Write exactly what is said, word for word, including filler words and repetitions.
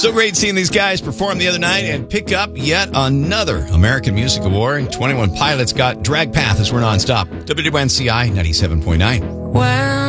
So great seeing these guys perform the other night and pick up yet another American Music Award. twenty-one Pilots got Drag Path as we're nonstop. W W N C I ninety-seven point nine. Well,